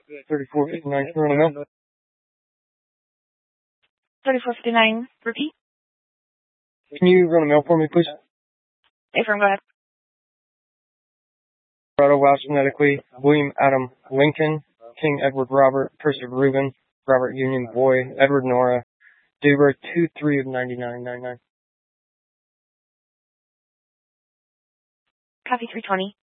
3459, run a mill. 3459, repeat. Can you run a mill for me, please? Affirm, go ahead. Colorado, Welsh phonetically, William Adam Lincoln, King Edward Robert, Percival Reuben, Robert Union Boy, Edward Nora, date of birth 2/3 of 9999. Copy 320.